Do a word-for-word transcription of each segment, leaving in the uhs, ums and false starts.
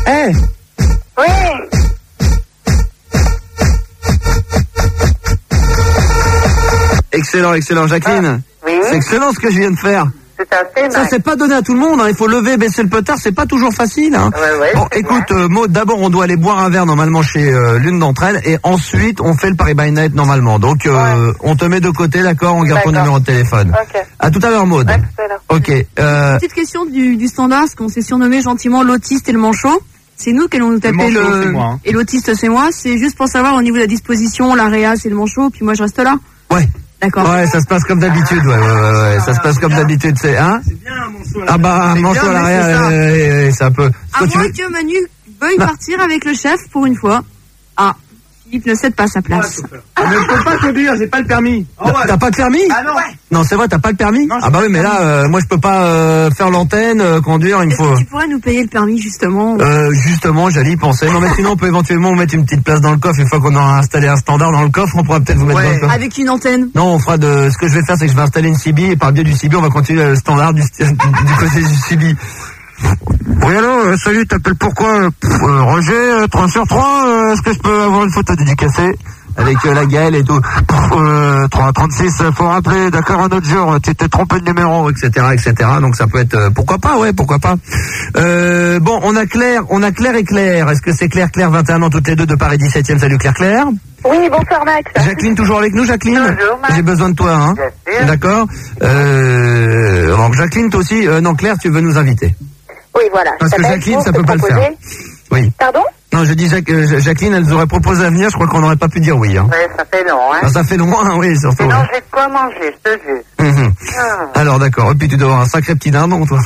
Eh Oui. Excellent, excellent. Jacqueline, ah, oui. C'est excellent ce que je viens de faire. Tout à fait. Ça, c'est pas donné à tout le monde, hein. Il faut lever, baisser le petard, c'est pas toujours facile, hein. Ouais, ouais, bon, écoute, euh, Maud, d'abord, on doit aller boire un verre normalement chez euh, l'une d'entre elles, et ensuite, on fait le Paris by Night normalement. Donc, euh, ouais. on te met de côté, d'accord, on garde ton numéro de téléphone. Ok. À tout à l'heure, Maud. À tout à l'heure. Ok. Euh... Petite question du, du standard, ce qu'on s'est surnommé gentiment l'autiste et le manchot. C'est nous qui allons nous taper le, le... le... Moi, hein. Et l'autiste, c'est moi. C'est juste pour savoir au niveau de la disposition, la réa, c'est le manchot, puis moi, je reste là. Ouais. D'accord. Ouais, ça se passe comme d'habitude, ouais, ouais, ouais, ouais. Ça se passe comme d'habitude, c'est, hein? C'est bien, un manchot. Ah bah, un manchot à l'arrière, c'est un peu. À moins que Manu veuille bah. partir avec le chef pour une fois. Ah, Philippe ne cède pas sa place. Ouais, ah, mais je peux pas conduire, j'ai pas le permis. Oh, ouais. T'as pas de permis? Ah non. Ouais. Non, c'est vrai, t'as pas le permis? Non, ah bah oui, mais là, euh, moi je peux pas euh, faire l'antenne, euh, conduire, il me faut. Tu pourrais nous payer le permis justement? Euh, justement, j'allais y penser. Non, mais sinon, on peut éventuellement mettre une petite place dans le coffre. Une fois qu'on aura installé un standard dans le coffre, on pourra peut-être vous mettre ouais. dans le coffre. Avec une antenne? Non, on fera de. Ce que je vais faire, c'est que je vais installer une C B et par le biais du C B, on va continuer le standard du, du côté du C B. Oui, allô, euh, salut, t'appelles pourquoi euh, Roger, euh, trois sur trois, euh, est-ce que je peux avoir une photo dédicacée avec euh, la Gaëlle et tout euh, trois trente-six, faut rappeler, d'accord, un autre jour, tu t'es trompé de numéro, et cetera, et cetera. Donc ça peut être, euh, pourquoi pas, ouais, pourquoi pas. Euh, bon, on a Claire, on a Claire et Claire. Est-ce que c'est Claire, Claire, vingt et un ans, toutes les deux de Paris dix-septième. Salut Claire, Claire. Oui, bonsoir Max. Jacqueline, toujours avec nous, Jacqueline? Bonjour, Max. J'ai besoin de toi, hein. D'accord. Euh, donc Jacqueline, toi aussi, euh, non, Claire, tu veux nous inviter? Oui, voilà. Parce que Jacqueline, ça peut pas le faire. Oui. Pardon? Non, je dis Jacques, euh, Jacqueline, elle nous aurait proposé à venir, je crois qu'on n'aurait pas pu dire oui. Hein. Oui, ça fait long, hein. Ah, ça fait long, hein, oui, surtout. Sinon, ouais. j'ai de quoi manger, je te jure. Mmh. Ah. Alors, d'accord. Et puis, tu dois avoir un sacré petit dindon, toi.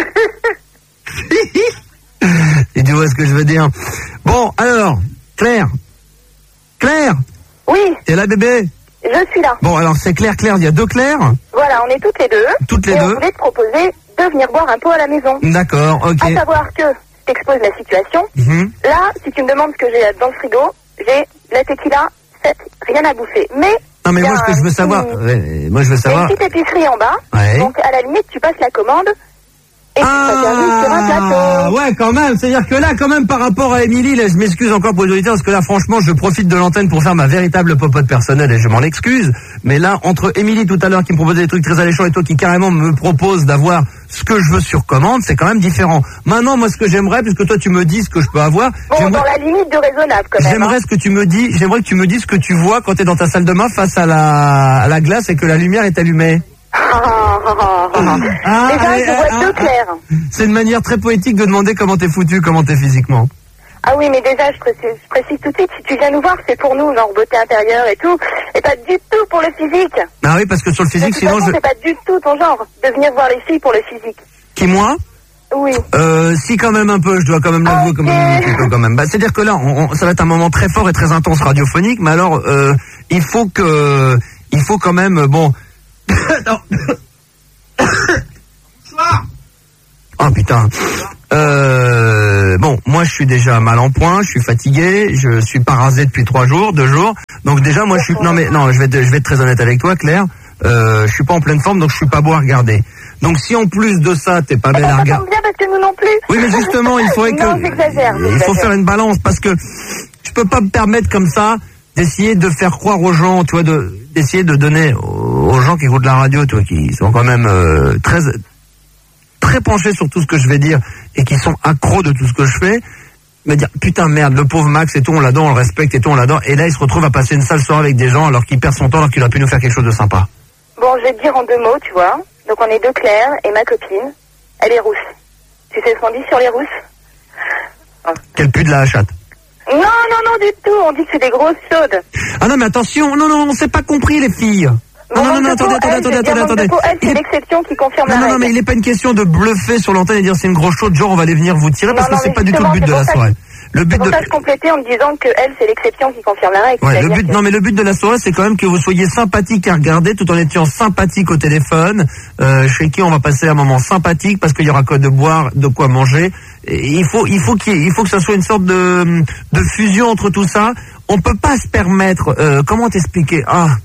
Et tu vois ce que je veux dire. Bon, alors, Claire. Claire. Oui. T'es là, bébé? Je suis là. Bon, alors, c'est Claire, Claire. Il y a deux Claires? Voilà, on est toutes les deux. Toutes les et deux. on voulait te proposer de venir boire un pot à la maison. D'accord, ok. À savoir que je t'expose la situation. Mmh. Là, si tu me demandes ce que j'ai dans le frigo, j'ai de la tequila, sept, rien à bouffer. Mais... Non, mais moi, ce que je veux petit... savoir... Ouais, moi, je veux savoir... Il y a une petite épicerie en bas. Ouais. Donc, à la limite, tu passes la commande... Et ah, sur un plateau. Ouais, quand même. C'est-à-dire que là, quand même, par rapport à Émilie, là, je m'excuse encore pour les auditeurs, parce que là, franchement, je profite de l'antenne pour faire ma véritable popote personnelle et je m'en excuse. Mais là, entre Émilie tout à l'heure qui me proposait des trucs très alléchants et toi qui carrément me propose d'avoir ce que je veux sur commande, c'est quand même différent. Maintenant, moi, ce que j'aimerais, puisque toi, tu me dis ce que je peux avoir. Bon, dans la limite de raisonnable, quand même. J'aimerais hein. ce que tu me dis, j'aimerais que tu me dises ce que tu vois quand tu es dans ta salle de bain face à la, à la glace et que la lumière est allumée. Ah, ah, ah, ah. Ah, déjà, allez, je vois ah, deux ah, clairs. C'est une manière très poétique de demander comment t'es foutu, comment t'es physiquement. Ah oui, mais déjà, je précise, je précise tout de suite, si tu viens nous voir, c'est pour nous, genre beauté intérieure et tout, et pas du tout pour le physique. Ah oui, parce que sur le physique, de toute sinon façon, je... c'est pas du tout ton genre, de venir voir les filles pour le physique. Qui, moi? Oui. Euh, si, quand même un peu, je dois quand même l'avouer, okay. Quand même un petit peu, quand même. Bah, c'est-à-dire que là, on, on, ça va être un moment très fort et très intense radiophonique, mais alors, euh, il faut que, il faut quand même, bon... non. Oh putain. Euh, bon, moi je suis déjà mal en point, je suis fatigué, je suis pas rasé depuis trois jours, deux jours. Donc déjà moi je suis non mais non, je vais être, je vais être très honnête avec toi, Claire. Euh, je suis pas en pleine forme, donc je suis pas beau à regarder. Donc si en plus de ça t'es pas belle à regarder. Ça tombe bien parce que nous non plus. Oui mais justement il faudrait que. Non, j'exagère. Il faut faire une balance parce que je peux pas me permettre comme ça d'essayer de faire croire aux gens, tu vois, de d'essayer de donner aux gens qui écoutent la radio, tu vois, qui sont quand même euh, très très penchés sur tout ce que je vais dire et qui sont accros de tout ce que je fais, me dire putain merde, le pauvre Max et tout, on l'adore, on le respecte et tout, on l'adore, et là il se retrouve à passer une sale soirée avec des gens alors qu'il perd son temps, alors qu'il aurait pu nous faire quelque chose de sympa. Bon, je vais te dire en deux mots, tu vois. Donc on est deux Claire et ma copine, elle est rousse. Tu sais ce qu'on dit sur les rousses? Oh. Qu'elle pue de la chatte. Non, non, non, du tout, on dit que c'est des grosses chaudes. Ah non mais attention, non, non, on s'est pas compris les filles. Non, non, non, non, attendez, attendez, attendez, attendez, attendez. Elle, c'est l'exception qui confirme la règle. Non, non, mais il n'est pas une question de bluffer sur l'antenne et dire c'est une grosse chaude, genre on va aller venir vous tirer, parce que c'est pas du tout le but de la soirée. Le but de... je complétais en me disant que elle, c'est l'exception qui confirme la règle. Ouais, le but, que... non, mais le but de la soirée, c'est quand même que vous soyez sympathique à regarder, tout en étant sympathique au téléphone, euh, chez qui on va passer un moment sympathique, parce qu'il y aura quoi de boire, de quoi manger. Et il faut, il faut qu'il y ait, il faut que ça soit une sorte de, de fusion entre tout ça. On peut pas se permettre, euh, comment t'expliquer? Ah.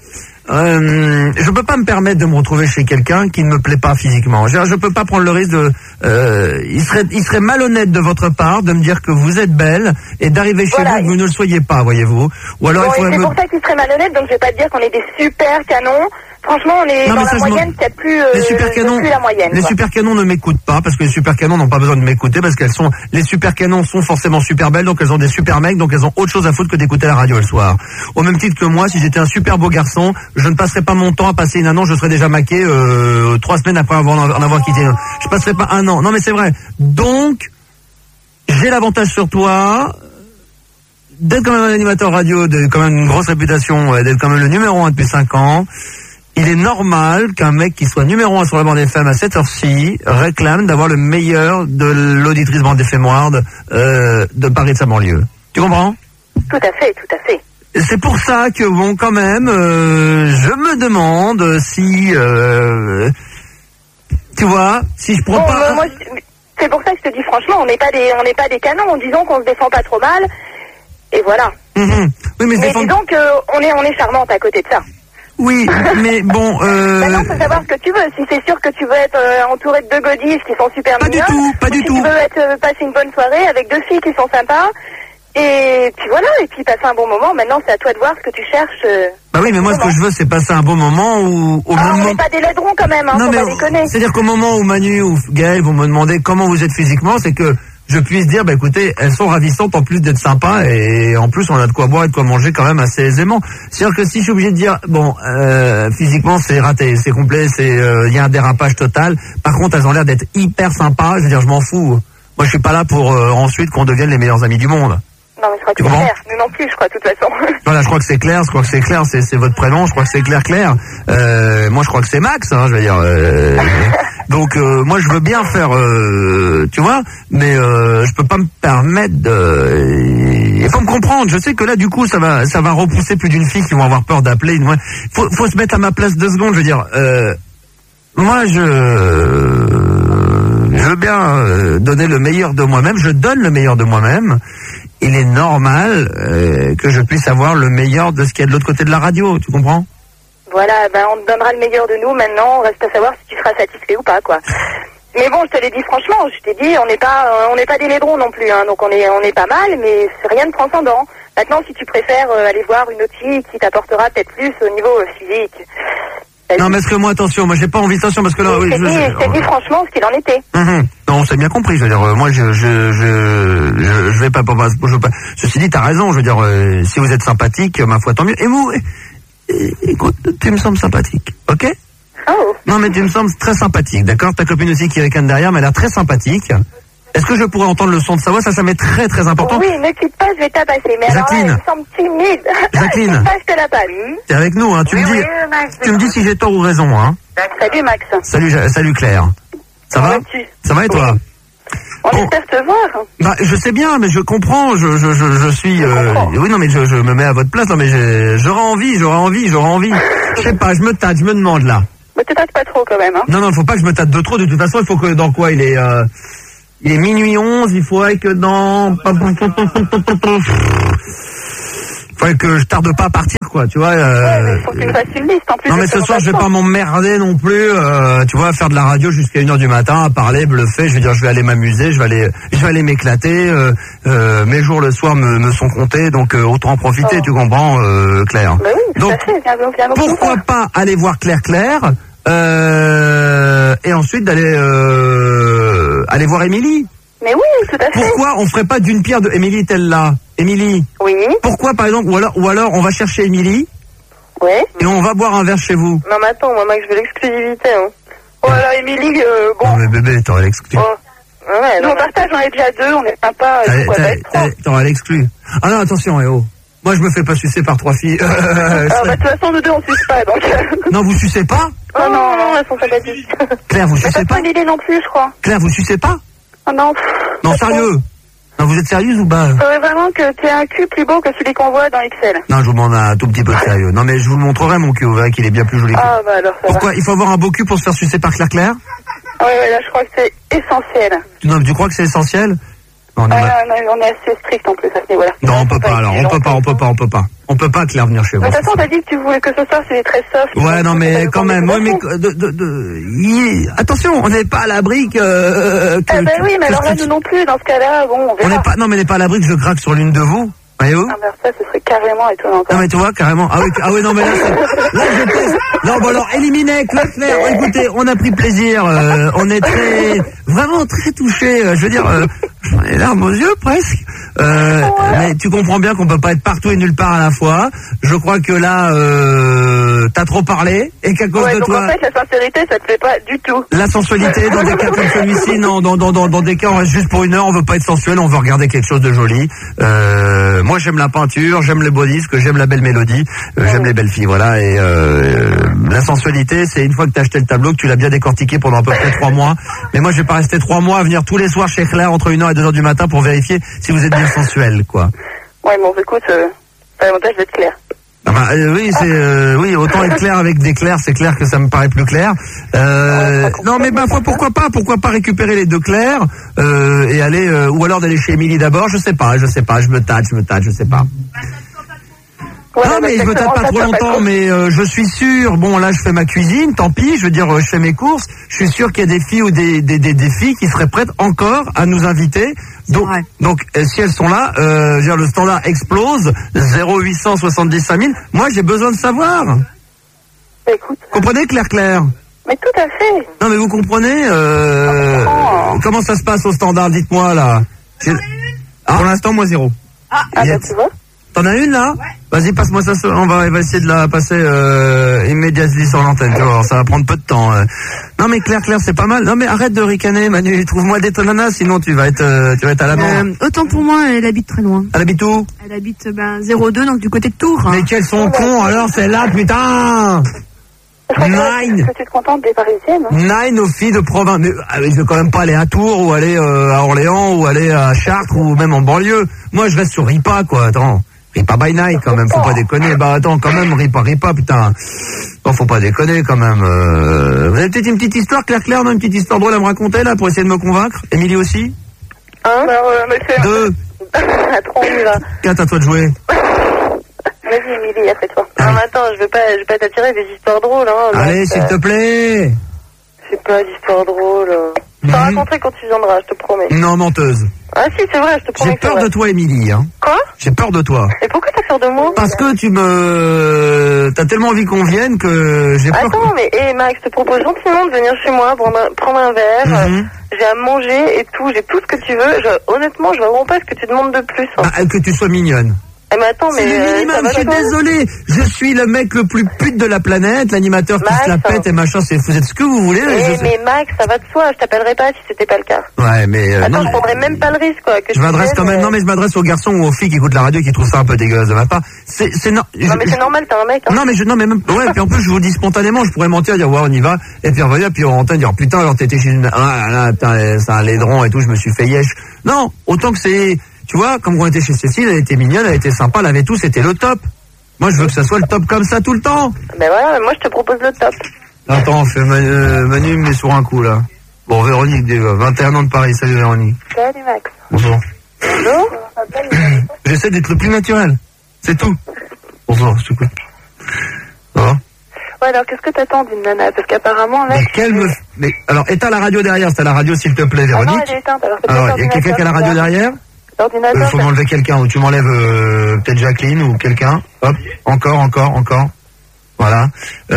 euh, je peux pas me permettre de me retrouver chez quelqu'un qui ne me plaît pas physiquement. Je, je peux pas prendre le risque de, euh, il serait, il serait malhonnête de votre part de me dire que vous êtes belle et d'arriver chez Voilà. vous que vous ne le soyez pas, voyez-vous. Ou alors Bon, il et faudrait c'est me... pour ça qu'il serait malhonnête, donc je vais pas te dire qu'on est des super canons. Franchement, on est Non, dans mais ça, la je m'en- moyenne, peut-être plus, euh, Les super canons, plus la moyenne. les quoi. super canons ne m'écoutent pas parce que les super canons n'ont pas besoin de m'écouter parce qu'elles sont, les super canons sont forcément super belles, donc elles ont des super mecs, donc elles ont autre chose à foutre que d'écouter la radio le soir. Au même titre que moi, si j'étais un super beau garçon, je ne passerais pas mon temps à passer une annonce, je serais déjà maqué euh, trois semaines après avoir en avoir quitté. Je passerais pas un an. Non mais c'est vrai. Donc j'ai l'avantage sur toi d'être quand même un animateur radio, d'être quand même une grosse réputation, d'être quand même le numéro un depuis cinq ans. Il est normal qu'un mec qui soit numéro un sur la bande F M à cette heure-ci réclame d'avoir le meilleur de l'auditrice bande F M Ward euh, de Paris de sa banlieue. Tu comprends? Tout à fait, tout à fait. C'est pour ça que bon, quand même, euh, je me demande si, euh, tu vois, si je prends Bon, pas. euh, moi, je- c'est pour ça que je te dis franchement, on n'est pas des, on n'est pas des canons. Disons qu'on se défend pas trop mal, et voilà. Mhm. Oui, mais, Mais défendre- disons qu'on est, on est charmante à côté de ça. Oui, mais bon. Euh... Maintenant, faut savoir ce que tu veux. Si c'est sûr que tu veux être euh, entouré de deux godilles qui sont super Pas du mignonnes, tout, pas ou du si tout. tu veux être, euh, passer une bonne soirée avec deux filles qui sont sympas, et puis voilà, et puis passer un bon moment. Maintenant, c'est à toi de voir ce que tu cherches. euh. Bah oui, mais moi, ce que je veux, c'est passer un bon moment où, au Ah, on moment. n'est pas des laidrons quand même, hein, Non, faut mais pas déconner. c'est-à-dire qu'au moment où Manu ou Gaël vont me demander comment vous êtes physiquement, c'est que je puisse dire, bah écoutez, elles sont ravissantes en plus d'être sympas et en plus on a de quoi boire et de quoi manger quand même assez aisément. C'est-à-dire que si je suis obligé de dire, bon, euh, physiquement c'est raté, c'est complet, c'est, il euh, y a un dérapage total. Par contre, elles ont l'air d'être hyper sympas. Je veux dire, je m'en fous. Moi, je suis pas là pour euh, ensuite qu'on devienne les meilleurs amis du monde. Non, mais je crois que Tu c'est comprends clair. Nous non plus, je crois, de toute façon. Voilà, je crois que c'est Claire, je crois que c'est Claire, c'est, c'est votre prénom, je crois que c'est Claire Claire. Euh, moi, je crois que c'est Max, hein, je veux dire. Euh, donc, euh, moi, je veux bien faire, euh, tu vois, mais euh, je peux pas me permettre de. Il faut me comprendre. Je sais que là, du coup, ça va, ça va repousser plus d'une fille qui vont avoir peur d'appeler. Moi, faut, faut se mettre à ma place deux secondes. Je veux dire, euh, moi, je, je veux bien euh, donner le meilleur de moi-même. Je donne le meilleur de moi-même. Il est normal euh, que je puisse avoir le meilleur de ce qu'il y a de l'autre côté de la radio, tu comprends? Voilà, ben on te donnera le meilleur de nous. Maintenant, reste à savoir si tu seras satisfait ou pas, quoi. Mais bon, je te l'ai dit franchement, je t'ai dit, on n'est pas, euh, on n'est pas des laidrons non plus, hein, donc on est, on est pas mal, mais c'est rien de transcendant. Maintenant, si tu préfères euh, aller voir une autre fille qui t'apportera peut-être plus au niveau euh, physique. Non, mais est-ce que moi, attention, moi j'ai pas envie, attention, parce que là, oui, je t'ai je- dit, je t'ai dit franchement ce qu'il en était. Mhm. Non, c'est bien compris. Je veux dire, euh, moi, je, je, je, je, je vais pas, pas, pas, je veux pas. Ceci dit, t'as raison. Je veux dire, euh, si vous êtes sympathique, ma foi, tant mieux. Et vous, euh, écoute, tu me sembles sympathique, ok? Oh. Non, mais tu me sembles très sympathique, d'accord? Ta copine aussi qui ricane derrière, mais elle a l'air très sympathique. Est-ce que je pourrais entendre le son de sa voix? Ça, ça m'est très, très important. Oui, ne quitte pas, je vais tabasser. Mais Jacqueline. alors là, il me semble timide. Jacqueline. Quitte pas, je te la passe. T'es avec nous, hein? Tu Oui, me dis, oui, Max. tu me dis si j'ai tort ou raison, hein? Salut Max. Salut, Ja- salut Claire. Ça Comment va? vas-tu? Ça va et toi? On Bon. espère te voir. Bah, je sais bien, mais je comprends. Je, je, je, je suis. euh, comprends. oui, non, mais je, je me mets à votre place. Non, mais j'ai- j'aurais envie, j'aurais envie, j'aurais envie. Je sais pas, je me tâte, je me demande là. Mais te tâte pas trop quand même, hein. Non, non, il faut pas que je me tâte de trop. De toute façon, il faut que dans quoi il est. Euh, il est minuit onze. Il faudrait que dans. Il faudrait que je tarde pas à partir, quoi. Tu vois. Ouais, Euh, mais faut que tu me fasses une liste en plus. Non de mais ce soir je vais pas présentations. m'emmerder non plus, euh, tu vois, à faire de la radio jusqu'à une heure du matin, à parler, bluffer. Je veux dire, je vais aller m'amuser, je vais aller, je vais aller m'éclater. Euh, euh, mes jours le soir me, me sont comptés, donc euh, autant en profiter, Oh. tu comprends, euh, Claire. Bah oui, tout Donc, à fait. Viens, viens, viens, pourquoi viens. pas aller voir Claire Claire euh, et ensuite d'aller euh, aller voir Émilie. Mais oui, tout à fait. Pourquoi on ferait pas d'une pierre de Émilie est-elle là? Émilie. Oui, Pourquoi par exemple, ou alors, ou alors on va chercher Émilie ouais. et on va boire un verre chez vous. Non mais attends, moi Max, je veux l'exclusivité, hein. Oh là, Émilie, euh, bon. Non mais bébé, t'aurais l'exclu. Oh. Ouais, nous on partage, on est déjà deux, on est sympa, et Allez, pourquoi pas t'as- être trois. t'as- T'auras l'exclu. Ah non, attention, eh oh. Moi, je me fais pas sucer par trois filles. Euh, Ah ça- bah de toute façon, nous deux on suce pas, donc... Non, vous sucez pas? Oh non, non, elles sont sympathiques. Claire, vous Mais sucez pas pas? une idée non plus, je crois. Claire, vous sucez pas? Oh non. Non, sérieux? Non, vous êtes sérieuse ou pas? Faudrait vraiment que tu aies un cul plus beau que celui qu'on voit dans Excel. Non, je vous demande un tout petit peu de sérieux. Non, mais je vous le montrerai, mon cul, vous verrez qu'il est bien plus joli que Ah bah alors ça Pourquoi? Il faut avoir un beau cul pour se faire sucer par Claire Claire? va. Ouais, ouais, là je crois que c'est essentiel. Non, tu crois que c'est essentiel? Non, on est Ouais, mal- on est, on est assez strict en plus à ce niveau-là. non, on peut pas, alors, on peut pas, on peut pas, on peut pas. On peut pas, Claire, venir chez vous. De toute façon, t'as dit que tu voulais que ce soir, c'est très soft. Ouais, non, mais quand même. Ouais, mais de, de, de, y... attention, on n'est pas à l'abri que. Euh, que ah bah oui, mais que alors là, nous non plus. Dans ce cas-là, bon, on verra. On n'est pas. Non, mais on n'est pas à l'abri que je craque sur l'une de vous. Voyez-vous? Ah, ben ça, ce serait carrément étonnant. Non, mais tu vois, carrément. Ah oui, ah oui, non, mais là, c'est... là, je teste. Non, bon, alors, éliminez, Claire, Claire. Écoutez, on a pris plaisir. Euh, on est très, vraiment très touchés. Euh, je veux dire, euh, j'en ai les larmes aux yeux, presque. Euh, ouais. Mais tu comprends bien qu'on peut pas être partout et nulle part à la fois. Je crois que là, euh, t'as trop parlé et qu'à cause ouais, de donc toi. En fait, la sincérité, ça te fait pas du tout. La sensualité, dans des cas comme celui-ci, non, dans, dans, dans, dans des cas, on reste juste pour une heure, on veut pas être sensuel, on veut regarder quelque chose de joli. Euh, moi, j'aime la peinture, j'aime les beaux disques, j'aime la belle mélodie, euh, ouais. j'aime les belles filles, voilà. Et euh, la sensualité, c'est une fois que t'as acheté le tableau, que tu l'as bien décortiqué pendant à peu près trois mois. Mais moi, je vais pas rester trois mois à venir tous les soirs chez Claire entre une heure et deux heures du matin pour vérifier si vous êtes bien sensuel, quoi. Ouais, bon, écoute, euh, ça l'avantage d'être clair. Ah bah, euh, oui, c'est euh, oui, autant être clair avec des clairs, c'est clair que ça me paraît plus clair. Euh, non, mais bah, pourquoi pas, pourquoi pas récupérer les deux clairs euh, et aller, euh, ou alors d'aller chez Émilie d'abord. Je sais pas, je sais pas, je me tâte, je me tâte, je sais pas. Ouais, non, mais je me tape pas trop longtemps, mais euh, je suis sûr, bon, là, je fais ma cuisine, tant pis, je veux dire, je fais mes courses, je suis sûr qu'il y a des filles ou des, des, des, des filles qui seraient prêtes encore à nous inviter. Donc, donc euh, si elles sont là, euh, je veux dire, le standard explose, zéro huit cent soixante-dix-cinq mille. Moi, j'ai besoin de savoir. Écoute. Comprenez, Claire, Claire? Mais tout à fait. Non, mais vous comprenez, euh, oh. comment ça se passe au standard, dites-moi, là? Ah, pour l'instant, moi, zéro. Ah, ah bah, tu vois? T'en as une là? Ouais. Vas-y, passe-moi ça. On va, on va essayer de la passer euh, immédiatement sur l'antenne. Tu vois, ça va prendre peu de temps. Euh. Non mais Claire, Claire, c'est pas mal. Non mais arrête de ricaner, Manu. Trouve-moi des tonnanas, sinon tu vas être, euh, tu vas être à la mort. Euh, autant pour moi, elle habite très loin. Elle habite où? Elle habite ben zéro deux, donc du côté de Tours. Mais quels sont cons alors celle-là, putain. Nine. Est-ce que tu te contentes des Parisiennes? Hein? Nine aux filles de province. Mais je veux quand même pas aller à Tours ou aller euh, à Orléans ou aller à Chartres ou même en banlieue. Moi, je reste sur Ripa, quoi. Attends. Ripa by night, quand même, faut pas déconner. Bah attends, quand même, Ripa, Ripa, putain. Non, faut pas déconner, quand même. Euh... Vous avez peut-être une petite histoire, Claire, Claire, non, une petite histoire drôle à me raconter, là, pour essayer de me convaincre? Émilie aussi? Un, euh, monsieur. Deux. À trois, on y va. Quatre, à toi de jouer. Vas-y, Émilie, après toi. Ah. Non, mais attends, je veux pas, je veux pas t'attirer des histoires drôles, hein. Allez, s'il te plaît. C'est pas d'histoires drôles. Je te mmh. raconterai quand tu viendras, je te promets. Non, menteuse. Ah si, c'est vrai, je te promets. J'ai peur de toi, Émilie, hein. Quoi? J'ai peur de toi. Et pourquoi t'as peur de moi? Parce que tu me... T'as tellement envie qu'on vienne que j'ai peur... Attends, que... mais hé, hey, Max, je te propose gentiment de venir chez moi, prendre un, prendre un verre, mmh. j'ai à manger et tout, j'ai tout ce que tu veux. Je, honnêtement, je vois vraiment pas ce que tu demandes de plus. Hein. Bah, que tu sois mignonne. Eh mais attends, mais c'est le minimum, euh, je suis désolé. Je suis le mec le plus pute de la planète, l'animateur qui Max, se la pète et machin, c'est, vous êtes ce que vous voulez. Eh, mais Max, ça va de soi, je t'appellerai pas si c'était pas le cas. Ouais, mais... Euh, attends, non, je prendrais même pas le risque, quoi. Que je m'adresse quand même, mais... non mais je m'adresse aux garçons ou aux filles qui écoutent la radio qui trouvent ça un peu dégueulasse de ma part. C'est, c'est non... Non je, mais c'est je... normal, t'es un mec, hein. Non mais je, non mais même, ouais, puis en plus je vous dis spontanément, je pourrais mentir, dire ouais on y va, et puis revenir, puis on entend dire putain alors t'étais chez une... Ah là, putain, c'est un laidron et tout, je me suis fait yesh. Non, autant que c'est... Tu vois, comme on était chez Cécile, elle était mignonne, elle était sympa, elle avait tout, c'était le top. Moi, je veux que ça soit le top comme ça tout le temps. Ben voilà, moi, je te propose le top. Attends, fais Manu, euh, Manu me met sur un coup, là. Bon, Véronique, déjà, vingt et un ans de Paris. Salut, Véronique. Salut, Max. Bonjour. Bonjour. J'essaie d'être le plus naturel. C'est tout. Bonjour, je t'écoute. Ça va? Ouais, alors, qu'est-ce que t'attends d'une nana? Parce qu'apparemment, là... Mais quelle me... Mais, alors, éteins la radio derrière, c'est la radio, s'il te plaît, Véronique. Ah non, elle est éteinte, alors... Alors, il y a quelqu'un qui a la radio derrière? L'ordinateur. Il faut m'enlever quelqu'un, ou tu m'enlèves euh, peut-être Jacqueline ou quelqu'un. Hop, encore, encore, encore. Voilà.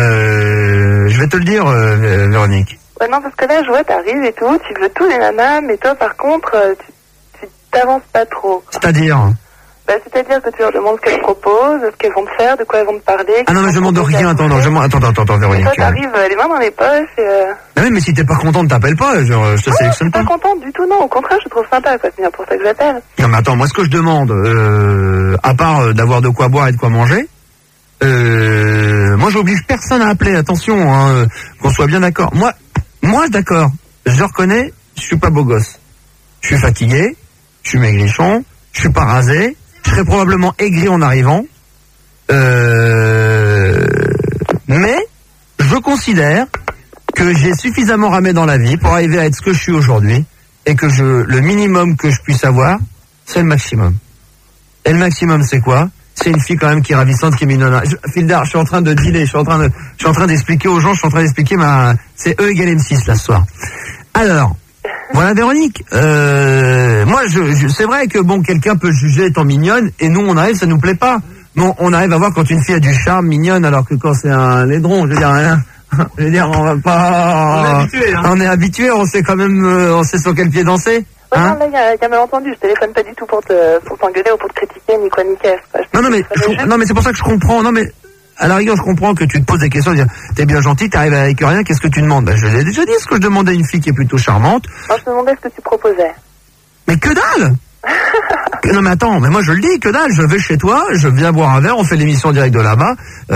Euh, je vais te le dire, euh, Véronique. Ouais, non, parce que là, je vois, t'arrives et tout, tu veux tous les nanas, mais toi, par contre, tu, tu t'avances pas trop. C'est-à-dire? Bah, c'est-à-dire que tu leur demandes ce qu'elles proposent, ce qu'elles vont te faire, de quoi elles vont te parler. Ah non, mais je demande rien, attends, non, je demande, attends, attends, attends, Véronique. Et toi, t'arrives les mains dans les poches et... Euh... Ah oui, mais si t'es pas contente, t'appelles pas, genre, je te ah sélectionne pas. Je suis pas contente du tout, non, au contraire, je trouve sympa, quoi, c'est bien pour ça que j'appelle. Non, mais attends, moi, ce que je demande, euh, à part euh, d'avoir de quoi boire et de quoi manger, euh, moi, j'oblige personne à appeler, attention, hein, qu'on soit bien d'accord. Moi, moi, d'accord, je reconnais, je suis pas beau gosse. Je suis fatigué, je suis maigrichon, je suis pas rasé, je serais probablement aigri en arrivant, euh, mais je considère que j'ai suffisamment ramé dans la vie pour arriver à être ce que je suis aujourd'hui et que je, le minimum que je puisse avoir, c'est le maximum. Et le maximum, c'est quoi? c'est une fille quand même qui est ravissante, qui est mignonne. Je, Fildar, je suis en train de dealer, je suis en train de, je suis en train d'expliquer aux gens, je suis en train d'expliquer ma, c'est E égale M six là ce soir. Alors, voilà Véronique. Euh, moi, je, je, c'est vrai que bon, quelqu'un peut juger étant mignonne, et nous on arrive, ça nous plaît pas. Non, on arrive à voir quand une fille a du charme, mignonne, alors que quand c'est un laidron, je veux dire rien. Je veux dire, on va pas. On est habitué, hein. On est habitué, on sait quand même, euh, on sait sur quel pied danser. Ouais, Hein non, là, il y a, y a malentendu. Je téléphone pas du tout pour te, pour t'engueuler ou pour te critiquer, ni quoi, ni qu'est-ce. Quoi. Je Non, non, mais, je- non, mais c'est pour ça que je comprends. Non, mais, à la rigueur, je comprends que tu te poses des questions, dire, t'es bien gentil, t'arrives avec rien, qu'est-ce que tu demandes? Ben, je l'ai déjà dit, ce que je demandais à une fille qui est plutôt charmante. Moi, je me demandais ce que tu proposais. Mais que dalle! Non mais attends, mais moi je le dis, que dalle, je vais chez toi, je viens boire un verre, on fait l'émission direct de là-bas,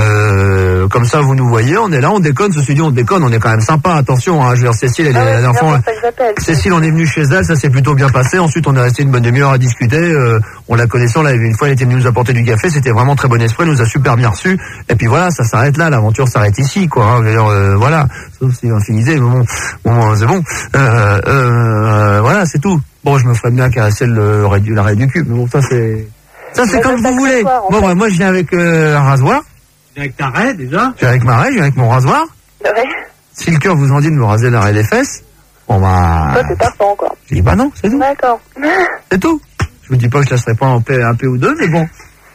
euh, comme ça vous nous voyez, on est là, on déconne, ceci dit on déconne, on est quand même sympa, attention, hein, je veux dire, Cécile, elle Ah est, ouais, la c'est dernière bien fois, pour ça que j'appelle. Cécile, on est venu chez elle, ça s'est plutôt bien passé, ensuite on est resté une bonne demi-heure à discuter, euh, on la connaissait, on l'avait une fois, elle était venue nous apporter du café, c'était vraiment très bon esprit, elle nous a super bien reçus, et puis voilà, ça s'arrête là, l'aventure s'arrête ici, quoi, hein, je veux dire, euh, voilà, sauf si infinisé, mais bon, bon c'est bon, euh, euh, voilà, c'est tout. Bon, je me ferais bien caresser le, l'arrêt du cul, mais bon, ça c'est, ça c'est Mais comme ça, vous ça voulez. soir, en Bon, fait. bah, moi je viens avec euh, un rasoir, Avec ta raie, déjà. je viens avec ma raie, je viens avec mon rasoir. Ouais. Si le cœur vous en dit de me raser l'arrêt des fesses, bon bah, Toi, t'es partant, quoi. je dis bah non, c'est tout. D'accord. C'est tout. Je vous dis pas que je laisserai pas en paix un peu ou deux, mais bon.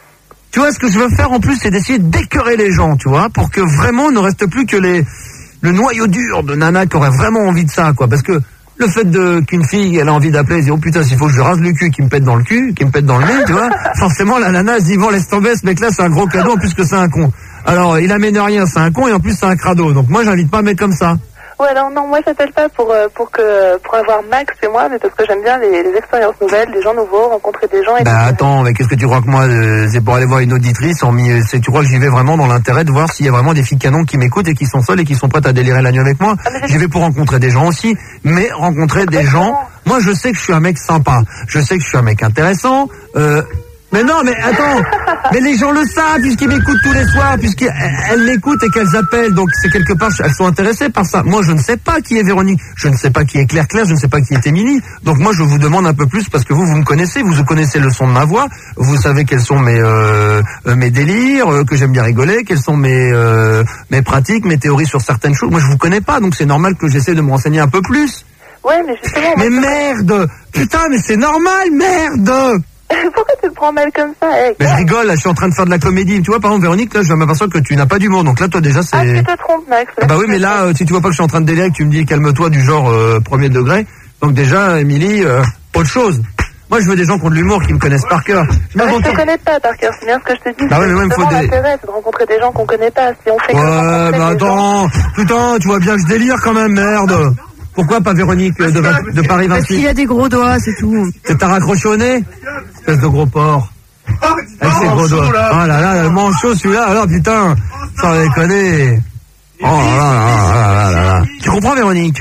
Tu vois, ce que je veux faire en plus, c'est d'essayer d'écœurer les gens, tu vois, pour que vraiment il ne reste plus que les, le noyau dur de nana qui aurait vraiment envie de ça, quoi. Parce que le fait de, qu'une fille, elle a envie d'appeler, elle dit, oh putain, s'il faut que je rase le cul, qui me pète dans le cul, qui me pète dans le nez, tu vois, forcément, la nana, elle se dit, bon, laisse tomber, ce mec-là, c'est un gros cadeau, en plus que c'est un con. Alors, il amène rien, c'est un con, et en plus, c'est un crado. Donc, moi, j'invite pas un mec comme ça. Ouais, alors non, moi, j'appelle pas pour, euh, pour que, pour avoir Max et moi, mais parce que j'aime bien les, les expériences nouvelles, les gens nouveaux, rencontrer des gens et Bah tout. attends, mais qu'est-ce que tu crois que moi, euh, c'est pour aller voir une auditrice, en mi- c'est, tu crois que j'y vais vraiment dans l'intérêt de voir s'il y a vraiment des filles canons qui m'écoutent et qui sont seules et qui sont prêtes à délirer la nuit avec moi? Ah, mais c'est- J'y vais pour rencontrer des gens aussi, mais rencontrer des gens, moi je sais que je suis un mec sympa, je sais que je suis un mec intéressant, euh, mais non, mais attends, mais les gens le savent puisqu'ils m'écoutent tous les soirs, puisqu'elles elles m'écoutent et qu'elles appellent, donc c'est quelque part, elles sont intéressées par ça. Moi je ne sais pas qui est Véronique, je ne sais pas qui est Claire Claire, je ne sais pas qui est Émilie, donc moi je vous demande un peu plus parce que vous, vous me connaissez, vous connaissez le son de ma voix, vous savez quels sont mes euh, euh, mes délires, euh, que j'aime bien rigoler, quelles sont mes euh, mes pratiques, mes théories sur certaines choses. Moi je vous connais pas, donc c'est normal que j'essaie de me renseigner un peu plus. Ouais, mais justement. Mais moi, merde, putain, mais c'est normal, merde. Pourquoi tu te prends mal comme ça, eh, Mais je rigole, là, je suis en train de faire de la comédie. Tu vois, par exemple, Véronique, là, je m'aperçois que tu n'as pas d'humour. Donc là, toi, déjà, c'est... Ah, tu te trompes, Max. Ah bah oui, mais là, euh, si tu vois pas que je suis en train de délirer, que tu me dis calme-toi du genre euh, premier degré. Donc déjà, Émilie, euh, autre chose. Moi, je veux des gens qui ont de l'humour, qui me connaissent par cœur. Je Ouais, je m'aventure- te connais pas par cœur, c'est bien ce que je te dis. Bah ouais, mais moi, il me faut Justement, des- l'intérêt, c'est de rencontrer des gens qu'on connaît pas. Si on fait que Ouais, rencontrer bah des gens- attends, putain, tu vois bien que je délire quand même, merde. Pourquoi pas Véronique euh, de, vingt- de Paris Parce qu'il vingt-huit? a des gros doigts, c'est tout. C'est ta raccroché au nez? Espèce de gros porc. Avec ses gros doigts. Oh là là, le manchot celui-là, alors putain, sans déconner. Oh là là là là là là. Tu comprends Véronique?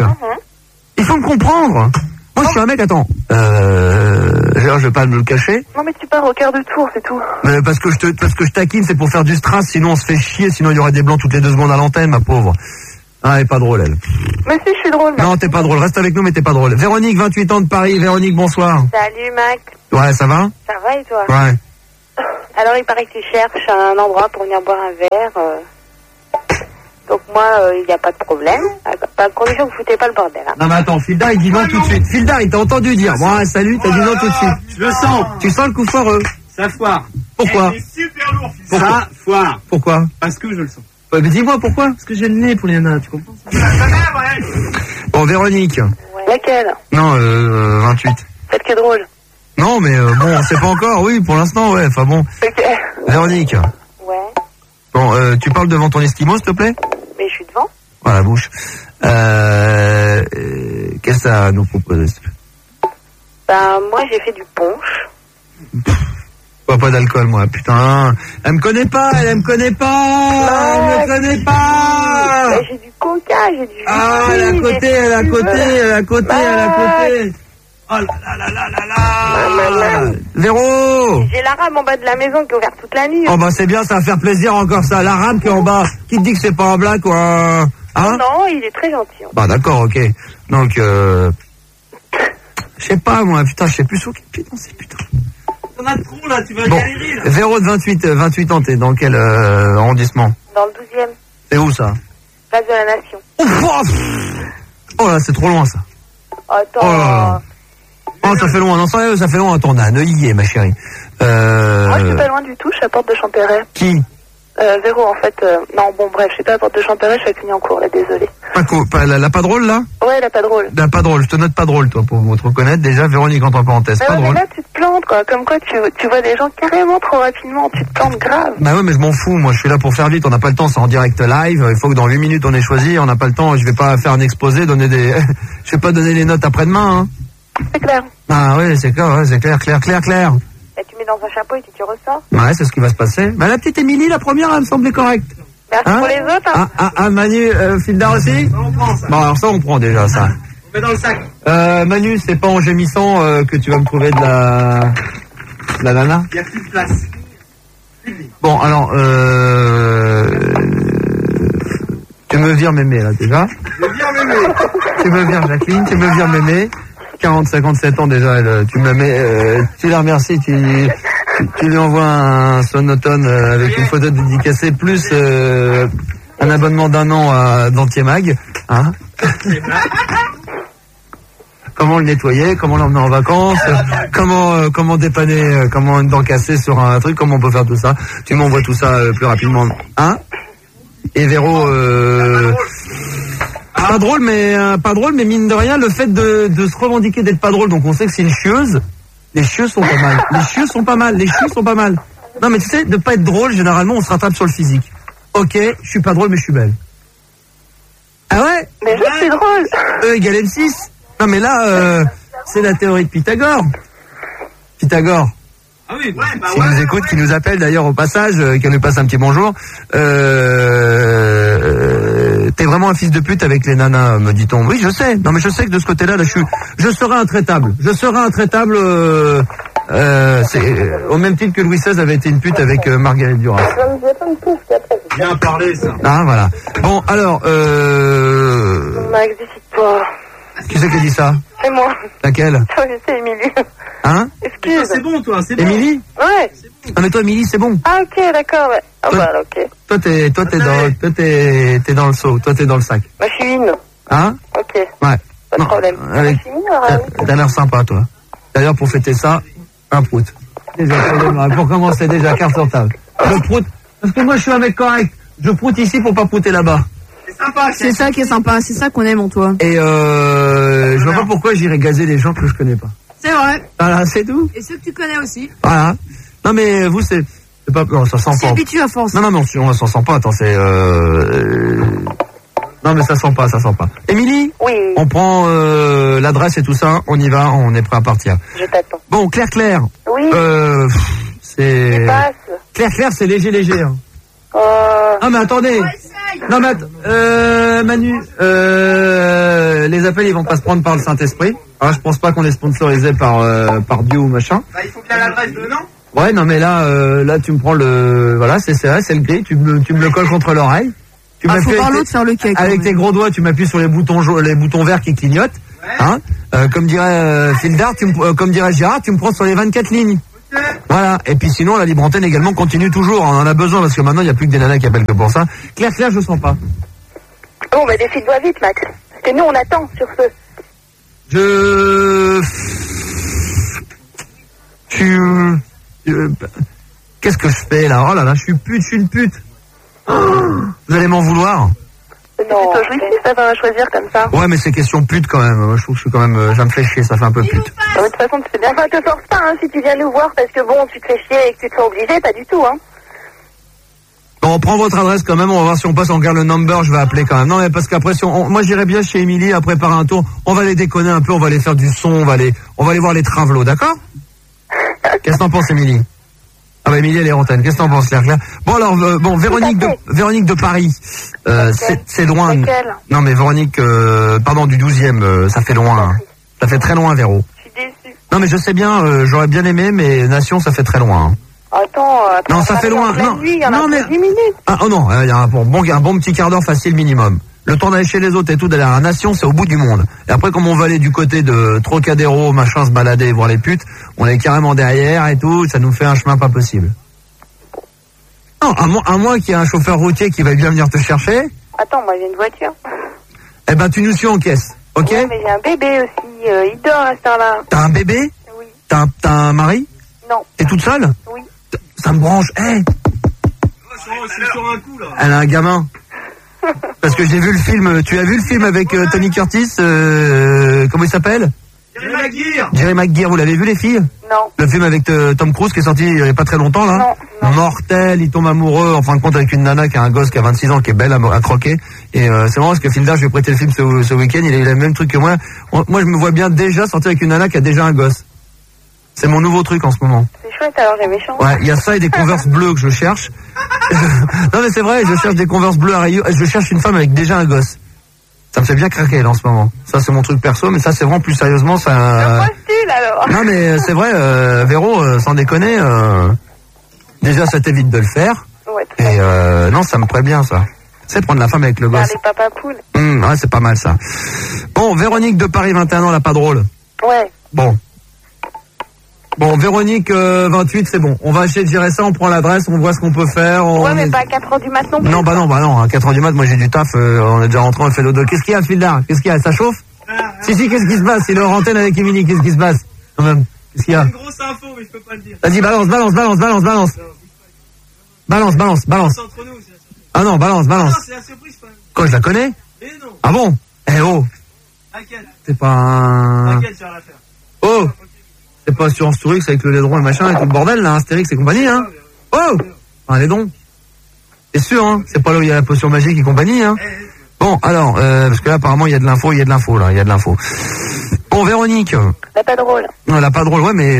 Il faut me comprendre. Moi je suis un mec, attends, euh, je vais pas me le cacher, Non, mais tu pars au quart de tour, c'est tout. mais parce que je te, parce que je taquine, c'est pour faire du strass, sinon on se fait chier, sinon il y aurait des blancs toutes les deux secondes à l'antenne, ma pauvre. Ah, elle est pas drôle, elle. Mais si, je suis drôle, Max. Non, t'es pas drôle, reste avec nous, mais t'es pas drôle. Véronique, vingt-huit ans de Paris. Véronique, bonsoir. Salut, Max. Ouais, ça va? Ça va et toi? Ouais. Alors, il paraît que tu cherches un endroit pour venir boire un verre. euh. Donc, moi, il n'y a pas de problème. À à condition que vous foutez pas le bordel. Hein. Non mais attends, Fildar il dit non tout de suite. Fildar il t'a entendu dire, bon salut, t'as dit non tout de suite. Je le sens. Tu sens le coup foireux. Ça foire. Pourquoi? Super lourd. Pourquoi? Ça foire. Pourquoi? Parce que je le sens. Ouais, mais dis-moi pourquoi. Parce que j'ai le nez pour les nanas, tu comprends ça? Bon Véronique. Laquelle? Non, euh, vingt-huit. Celle qui est drôle. Non mais euh, bon, on sait pas encore, oui, pour l'instant, ouais, enfin bon. Ok. Véronique. Ouais. Bon, euh, tu parles devant ton esquimau, s'il te plaît? Mais je suis devant. Dans la bouche. Euh, euh, qu'est-ce que ça à nous propose? Ben, moi, j'ai fait du punch. Pas, pas d'alcool, moi, putain. Elle me connaît pas, elle, elle me connaît pas, elle me connaît pas. Ben, j'ai du coca, j'ai du Ah, elle est à côté, elle est à côté, elle est à côté, elle est à côté. Oh là là là là là là. Véro. J'ai la rame en bas de la maison qui est ouverte toute la nuit. Oh bah c'est bien, ça va faire plaisir encore ça. La rame qui est en bas, qui te dit que c'est pas un blague ou un... Hein? Non, il est très gentil. Bah d'accord, ok. Donc, euh... je sais pas moi, putain, je sais plus sur quel pied danser, putain. T'en as trop là, tu vas Bon, galérer là. Véro de vingt-huit, euh, vingt-huit ans, t'es dans quel euh, arrondissement? Dans le douzième, C'est où ça? place de la Nation. Ouf, oh, pff. Oh là, c'est trop loin ça. Attends. Oh là là. Oh, ça fait loin, non, sérieux, ça fait loin. Attends, on a un œillet, ma chérie. Euh... Moi, je suis pas loin du tout, je suis à Porte de Champéret. Qui? Euh, Véro, en fait. Euh... Non, bon, bref, je suis pas à Porte de Champéret, je suis à Clignancourt, là, désolé. Pas, co- pas la, la pas drôle, là? Ouais, là, pas drôle. La pas drôle, je te note pas drôle, toi, pour te reconnaître. Déjà, Véronique, entre parenthèses, Mais pas ouais, drôle. mais là, tu te plantes, quoi. Comme quoi, tu, tu vois des gens carrément trop rapidement, tu te plantes grave. Bah ouais, mais je m'en fous, moi, je suis là pour faire vite, on n'a pas le temps, c'est en direct live, il faut que dans huit minutes on ait choisi, on n'a pas le temps, je vais pas faire un exposé, donner des... je vais pas donner les notes après-demain, hein. C'est clair. Ah ouais, c'est clair, ouais, c'est clair, clair, clair, clair. Et tu mets dans un chapeau et puis tu ressors. Ouais, c'est ce qui va se passer. Bah la petite Émilie, la première, elle me semblait correcte. Merci Hein pour les autres, hein. Ah, ah, ah, Manu, euh, Fildar aussi? On prend ça. Bon, alors ça, on prend déjà, ça. On met dans le sac. Euh, Manu, c'est pas en gémissant euh, que tu vas me trouver de la... de la nana? Il y a plus de place. Bon, alors, euh... tu me vires mémé, là, déjà. Je viens mémé. Tu me vires Jacqueline, tu me vires mémé. quarante, cinquante-sept ans déjà, elle, tu me mets, euh, tu la remercies, tu, tu, tu lui envoies un sonotone euh, avec une photo dédicacée, plus euh, un abonnement d'un an à Dentier Mag. Hein. Comment le nettoyer, comment l'emmener en vacances, euh, comment euh, comment dépanner, euh, comment une dent cassée sur un truc, comment on peut faire tout ça. Tu m'envoies tout ça euh, plus rapidement. Hein. Et Véro... Euh, Pas drôle, mais euh, pas drôle, mais mine de rien, le fait de, de se revendiquer d'être pas drôle, donc on sait que c'est une chieuse. Les chieuses sont pas mal. Les chieuses sont pas mal. Les chieuses sont pas mal. Non, mais tu sais, de pas être drôle, généralement, on se rattrape sur le physique. Ok, je suis pas drôle, mais je suis belle. Ah ouais? Mais je suis drôle. E égale M six. Non, mais là, euh, c'est la théorie de Pythagore. Pythagore. Ah oui, ouais, bah Qui ouais. nous écoute, qui nous appelle d'ailleurs au passage, euh, qui nous passe un petit bonjour. Euh, euh, t'es vraiment un fils de pute avec les nanas, me dit-on. Oui, je sais. Non, mais je sais que de ce côté-là, là, je suis, je serai intraitable. Je serai intraitable. Euh, euh, c'est euh, au même titre que Louis seize avait été une pute avec euh, Marguerite Duras. Bien parlé, ça. Ah, voilà. Bon, alors, euh, Max, décide-toi. qui c'est qui a dit ça? C'est moi. Laquelle? C'est Émilie. Hein? Excuse. C'est bon, toi, c'est bon. Émilie? Ouais. Ah, mais toi, Émilie, c'est bon. Ah, ok, d'accord, ouais. Ah, Ouais. bah, ok. Toi, t'es, toi, t'es dans, toi, t'es, t'es dans le seau. Toi, t'es dans le sac. Bah, je suis une. Hein? Ok. Ouais. Pas de Non, problème. avec- Je suis une, alors, T'as t'as l'air sympa, toi. D'ailleurs, pour fêter ça, un prout. Déjà, pour commencer, déjà, carte sur table. Je proute. Parce que moi, je suis un mec correct. Je proute ici pour pas prouter là-bas. C'est sympa, C'est ça qui est sympa, c'est ça qu'on aime en toi. Et euh, je vois pas pourquoi j'irais gazer les gens que je connais pas. C'est vrai. Voilà, c'est tout. Et ceux que tu connais aussi. Voilà. Non, mais vous, c'est, c'est pas, non, ça sent Tu pas. habitué à force. Non, non, mais on, on s'en sent pas. Attends, c'est, euh, non, mais ça sent pas, ça sent pas. Émilie? Oui, On prend euh, l'adresse et tout ça, on y va, on est prêt à partir. je t'attends. Bon, Claire Claire, Oui, euh, pff, c'est... tu passes. Claire Claire, c'est léger léger. Hein. Euh, Ah mais attendez. Non mais att- euh, Manu, euh, les appels ils vont pas se prendre par le Saint-Esprit. Alors je pense pas qu'on est sponsorisé par euh, par Dieu ou machin. Bah, il faut qu'il y ait l'adresse de non. Ouais non mais là euh, là tu me prends le voilà c'est c'est vrai c'est le gris, tu me tu me le colles contre l'oreille. Tu Ah, faut m'appuies par avec l'autre tes- faire le cake. quand avec même. tes gros doigts, tu m'appuies sur les boutons jaunes, les boutons verts qui clignotent. Hein euh, comme dirait euh, Fildar, tu me, euh, comme dirait Gérard, tu me prends sur les vingt-quatre lignes. Voilà. Et puis sinon, la libre antenne également continue toujours. On en a besoin parce que maintenant, il n'y a plus que des nanas qui appellent que pour ça. Claire, Claire, je sens pas. Bon, bah, décide-toi vite, Max. Parce que nous, on attend sur ce. Je... Tu... euh, Qu'est-ce que je fais là? Oh là là, je suis pute, je suis une pute. Oh, vous allez m'en vouloir? Non, c'est plutôt jouissif, ça va choisir comme ça. Ouais, mais c'est question pute quand même. Moi, je trouve que je suis quand même... euh, Ça me fait chier, ça fait un peu pute. De toute façon, tu fais bien. Enfin, te force pas, hein, si tu viens nous voir parce que bon, tu te fais chier et que tu te sens obligé, pas du tout, hein. Bon, on prend votre adresse quand même, on va voir si on passe, on regarde le number, je vais appeler quand même. Non, mais parce qu'après, si on, on- moi j'irais bien chez Émilie à préparer un tour, on va les déconner un peu, on va aller faire du son, on va aller, on va aller voir les travelots, d'accord? Qu'est-ce que t'en penses, Émilie? Ah bah Émilie, elle est antenne, qu'est-ce que t'en penses, Claire, Claire? Bon alors, euh, bon, Véronique de, Véronique de Paris, euh, c'est, c'est loin. Laquelle? Non mais Véronique, euh, pardon, du douzième, euh, ça fait loin, hein. Ça fait très loin, Véro. Je suis déçue. Non mais je sais bien, euh, j'aurais bien aimé, mais Nation, ça fait très loin, hein. Attends, attends. Non, ça fait loin. Non, Il y en a non, mais- pour dix minutes. Ah oh non, il y a un bon, bon, un bon petit quart d'heure facile minimum. Le temps d'aller chez les autres et tout, d'aller à la Nation, c'est au bout du monde. Et après, comme on va aller du côté de Trocadéro, machin, se balader, voir les putes, on est carrément derrière et tout, ça nous fait un chemin pas possible. Non, à moins, à moins qu'il y ait un chauffeur routier qui va bien venir te chercher. Attends, moi j'ai une voiture. Eh ben, tu nous suis en caisse, ok? Ouais, mais j'ai un bébé aussi, euh, il dort à ce temps-là. T'as un bébé? Oui. T'as un, t'as un mari? Non. T'es toute seule? Oui. Ça me branche, hé hey. C'est sur un coup, là. Elle a un gamin. Parce que j'ai vu le film, tu as vu le film avec euh, Tony Curtis, euh, comment il s'appelle? Jerry McGuire. Jerry McGuire, vous l'avez vu les filles? Non. Le film avec euh, Tom Cruise qui est sorti il y a pas très longtemps là. Non, non. Mortel, il tombe amoureux en fin de compte avec une nana qui a un gosse qui a vingt-six ans, qui est belle à, à croquer. Et euh, c'est marrant parce que Phil Darge, je lui ai prêté le film ce, ce week-end, il a eu le même truc que moi. Moi je me vois bien déjà sortir avec une nana qui a déjà un gosse. C'est mon nouveau truc en ce moment. C'est chouette, alors j'ai méchant. Ouais, il y a ça et des Converse bleus que je cherche. Non mais c'est vrai, je cherche des Converse bleus à rayures. Je cherche une femme avec déjà un gosse. Ça me fait bien craquer là en ce moment. Ça c'est mon truc perso, mais ça c'est vraiment plus sérieusement ça. Le postule alors. Non mais c'est vrai, euh, Véro, euh, sans déconner, euh, déjà ça t'évite de le faire. Ouais, tout Et euh, non, ça me plaît bien ça. C'est prendre la femme avec le ça. gosse. Les papas poules. Mmh, ouais, c'est pas mal ça. Bon, Véronique de Paris, vingt et un ans, là, pas drôle. Ouais. Bon. Bon, Véronique, euh, vingt-huit, c'est bon. On va essayer de gérer ça, on prend l'adresse, on voit ce qu'on peut faire. On... Ouais, mais pas à quatre heures du mat non plus. Non, bah non, bah non, à quatre heures du mat, moi j'ai du taf, euh, on est déjà rentré, on fait le dos. Qu'est-ce qu'il y a, Fildar? Qu'est-ce qu'il y a? Ça chauffe? Ah, Si, si, qu'est-ce qui se passe? Il est en antenne avec Émilie, qu'est-ce qui se passe? Quand même, qu'est-ce qu'il y a? une grosse info, mais je peux pas le dire. Vas-y, balance, balance, balance, balance, balance. Balance, balance, balance. C'est entre nous, c'est la surprise. Ah non, balance, balance. Non, c'est la surprise, pas. Quoi, je la connais? Mais non. Ah bon? Eh oh, T'inquiète. c'est pas un... T'inquiète, tu vas la faire. Oh, c'est pas Assurance Tourix avec le Laidron et machin et tout le bordel là, Astérix et compagnie, hein? Oh, un Laidron. C'est sûr, hein? C'est pas là où il y a la potion magique et compagnie, hein? Bon, alors, euh, parce que là apparemment il y a de l'info, il y a de l'info là, il y a de l'info. Bon, Véronique. C'est pas drôle. Non, elle a pas drôle, ouais, mais...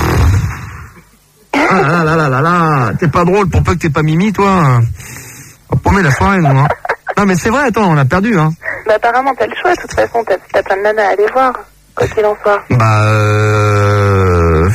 Ah là là là là là, t'es pas drôle pour peu que t'es pas Mimi, toi. On promet la soirée, nous, hein. Non, mais c'est vrai, attends, on a perdu, hein. Bah apparemment t'as le choix, de toute façon, t'as, t'as plein de nanas à aller voir, quoi qu'il en soit. Bah, euh...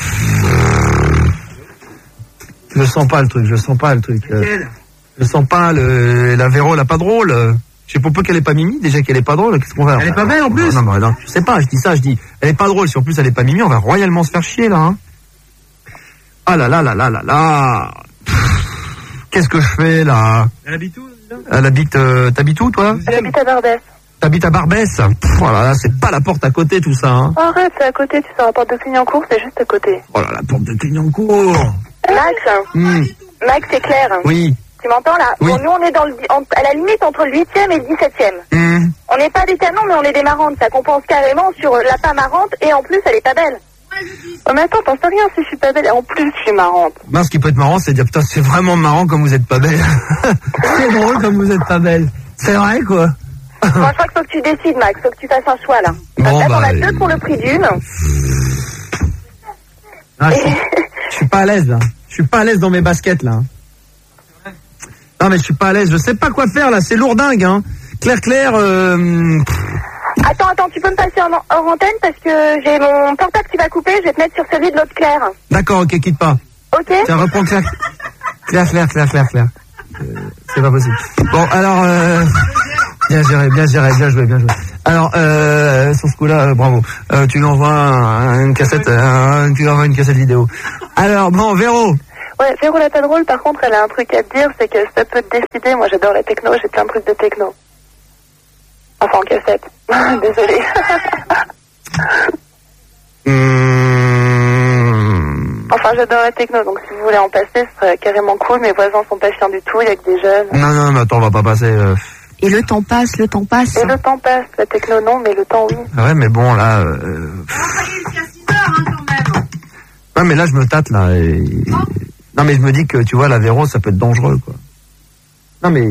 Je sens pas le truc, je sens pas le truc. Quelle? Je sens pas le... La Véro, elle a pas drôle. Je sais pas peu qu'elle est pas Mimi, déjà qu'elle est pas drôle, qu'est-ce qu'on va... Elle est pas belle, en plus? Non, non, non, je sais pas, je dis ça, je dis... Elle est pas drôle, si en plus elle est pas Mimi, on va royalement se faire chier, là, hein. Ah là là là là là là. Qu'est-ce que je fais, là? Elle habite où, là? Elle habite... Euh, T'habites où, toi? J'habite à Barbès. T'habites à Barbès? Pff, oh là là, c'est pas la porte à côté, tout ça, hein. Arrête, c'est à côté, tu sors la porte de Clignancourt, c'est juste à côté. Oh là, la porte de Clignancourt. Max, Hmm. Max, c'est clair. Oui. Tu m'entends là? Oui. Bon, nous on est dans le, en- à la limite entre le huitième et le dix-septième. Hmm. On n'est pas des canons, mais on est des marrantes. Ça compense carrément sur euh, la pas marrante et en plus elle est pas belle. Oh mais attends, t'en sais rien si je suis pas belle et en plus je suis marrante. Non, ce qui peut être marrant, c'est de dire, putain, c'est vraiment marrant comme vous êtes pas belle. C'est drôle comme vous êtes pas belle. C'est vrai, quoi. Moi je crois qu'il faut que tu décides, Max, faut que tu fasses un choix là. Bon, là, bah, on a euh, deux pour le prix d'une. Ah, je, suis, je suis pas à l'aise, là. Je suis pas à l'aise dans mes baskets, là. Non, mais je suis pas à l'aise. Je sais pas quoi faire, là. C'est lourdingue, hein. Claire, Claire, euh... Attends, attends, tu peux me passer en, hors antenne parce que j'ai mon portable qui va couper, je vais te mettre sur celui de l'autre Claire. D'accord, ok, quitte pas. Ok? Tiens, reprends Claire. Claire, Claire, Claire, Claire, Claire. Euh, c'est pas possible. Bon, alors, euh... bien géré, bien géré, bien joué, bien joué. Alors, euh, sur ce coup-là, euh, bravo. Euh, tu lui envoies un, une cassette, un, tu lui envoies une cassette vidéo. Alors, bon, Véro. Ouais, Véro la pas drôle, par contre, elle a un truc à te dire, c'est que ça peut te décider. Moi, j'adore la techno, j'ai plein de trucs de techno. Enfin, en cassette. Désolée. Mmh. Enfin, j'adore la techno, donc si vous voulez en passer, ce serait carrément cool. Mes voisins sont pas chiants du tout, il y a que des jeunes. Non, non, mais attends, on va pas passer... Euh... Et le temps passe, le temps passe. Et le temps passe, la techno non, mais le temps oui. Ouais, mais bon, là... Euh... Non, mais là, je me tâte, là. Et... Non, mais je me dis que, tu vois, la Véro, ça peut être dangereux, quoi. Non, mais...